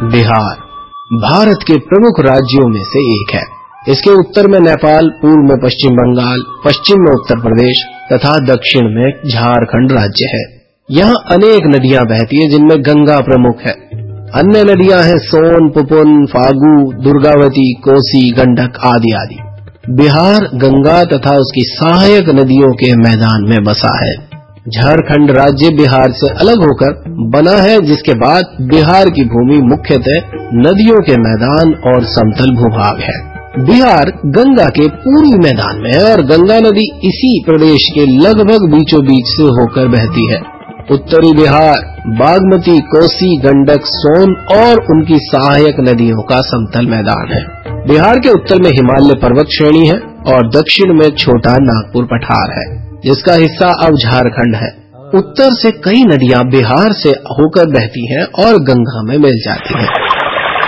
बिहार भारत के प्रमुख राज्यों में से एक है। इसके उत्तर में नेपाल, पूर्व में पश्चिम बंगाल, पश्चिम में उत्तर प्रदेश तथा दक्षिण में झारखंड राज्य है। यहाँ अनेक नदियां बहती है, जिनमें गंगा प्रमुख है। अन्य नदियां हैं सोन, पुपुन, फागु, दुर्गावती, कोसी, गंडक आदि आदि। बिहार गंगा तथा उसकी सहायक नदियों के मैदान में बसा है। झारखंड राज्य बिहार से अलग होकर बना है, जिसके बाद बिहार की भूमि मुख्यतः नदियों के मैदान और समतल भूभाग है। बिहार गंगा के पूर्वी मैदान में है और गंगा नदी इसी प्रदेश के लगभग बीचों बीच से होकर बहती है। उत्तरी बिहार बागमती, कोसी, गंडक, सोन और उनकी सहायक नदियों का समतल मैदान है। बिहार के उत्तर में हिमालय पर्वत श्रेणी है और दक्षिण में छोटा नागपुर पठार है, जिसका हिस्सा अब झारखंड है। उत्तर से कई नदियां बिहार से होकर बहती हैं और गंगा में मिल जाती हैं।